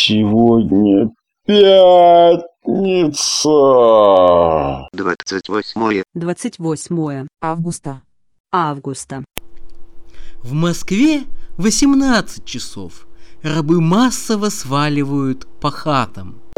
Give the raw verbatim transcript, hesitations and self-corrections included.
Сегодня пятница. Двадцать восьмое. Двадцать восьмое августа. Августа. В Москве восемнадцать часов. Рабы массово сваливают по хатам.